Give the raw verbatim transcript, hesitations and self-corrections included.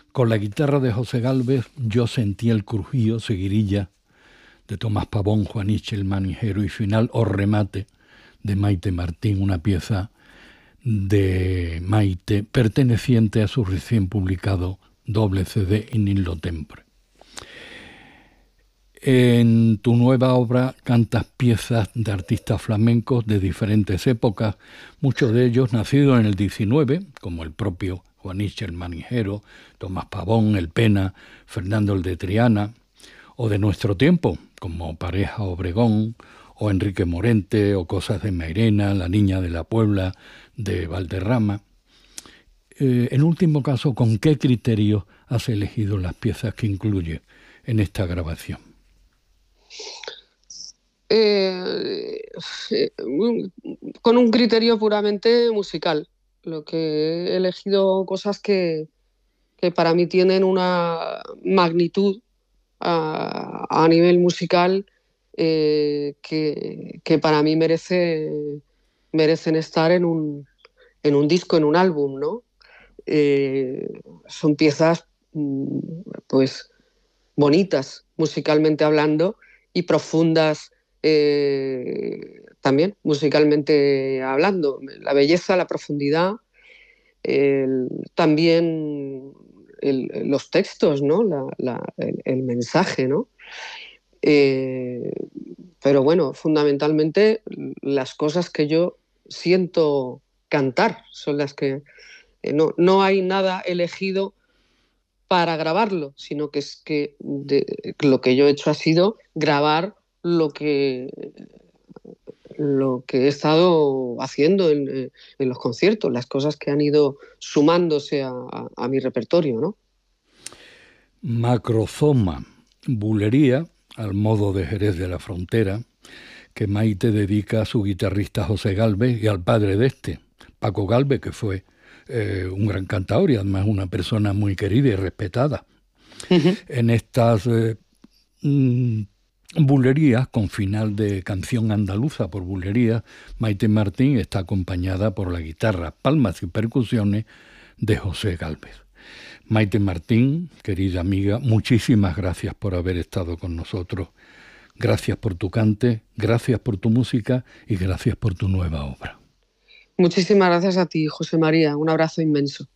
Con la guitarra de José Gálvez yo sentí el crujío, seguirilla, de Tomás Pavón, Juaniche el Manijero y final o remate de Maite Martín, una pieza de Maite perteneciente a su recién publicado doble C D In illo tempore. En tu nueva obra cantas piezas de artistas flamencos de diferentes épocas, muchos de ellos nacidos en el diecinueve, como el propio Juaniche el Manijero, Tomás Pavón, el Pena, Fernando el de Triana, o de nuestro tiempo, como Pareja Obregón, o Enrique Morente, o Cosas de Mairena, La Niña de la Puebla, de Valderrama. Eh, en último caso, ¿con qué criterio has elegido las piezas que incluye en esta grabación? Eh, con un criterio puramente musical. Lo que he elegido cosas que, que para mí tienen una magnitud a, a nivel musical eh, que, que para mí merece, merecen estar en un, en un disco, en un álbum, ¿no? Eh, son piezas pues bonitas musicalmente hablando y profundas eh, también musicalmente hablando. La belleza, la profundidad, el, también el, los textos, ¿no? la, la, el, el mensaje, ¿no? Eh, pero bueno, fundamentalmente las cosas que yo siento cantar son las que eh, no, no hay nada elegido para grabarlo, sino que es que de, lo que yo he hecho ha sido grabar lo que lo que he estado haciendo en, en los conciertos, las cosas que han ido sumándose a, a, a mi repertorio, ¿no? Macrozoma, bulería, al modo de Jerez de la Frontera, que Maite dedica a su guitarrista José Gálvez y al padre de este, Paco Gálvez, que fue eh, un gran cantador y además una persona muy querida y respetada. Uh-huh. En estas eh, mm, bulerías, con final de canción andaluza por bulería, Maite Martín está acompañada por la guitarra, palmas y percusiones de José Gálvez. Maite Martín, querida amiga, muchísimas gracias por haber estado con nosotros. Gracias por tu cante, gracias por tu música y gracias por tu nueva obra. Muchísimas gracias a ti, José María. Un abrazo inmenso.